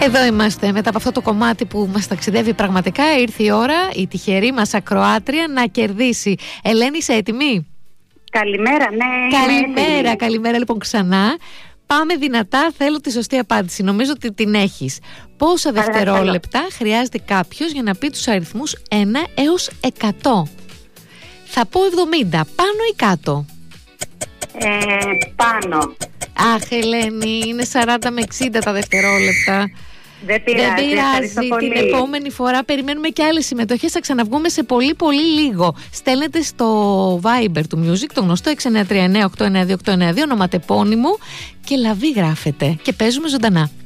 Εδώ είμαστε μετά από αυτό το κομμάτι που μας ταξιδεύει πραγματικά. Ήρθε η ώρα η τυχερή μας ακροάτρια να κερδίσει. Ελένη, είσαι έτοιμη? Καλημέρα, ναι. Καλημέρα, καλημέρα λοιπόν ξανά. Πάμε δυνατά, θέλω τη σωστή απάντηση. Νομίζω ότι την έχεις. Πόσα δευτερόλεπτα χρειάζεται κάποιος για να πει τους αριθμούς 1 έως 100? Θα πω 70, πάνω ή κάτω? Πάνω. Αχ, Ελένη, είναι 40 με 60 τα δευτερόλεπτα. Δεν πειράζει. Την επόμενη φορά περιμένουμε και άλλες συμμετοχές. Θα ξαναβγούμε σε πολύ πολύ λίγο. Στέλνετε στο Viber του Music, το γνωστό 6939 892 892, ονοματεπώνυμο και λαβή γράφετε. Και παίζουμε ζωντανά.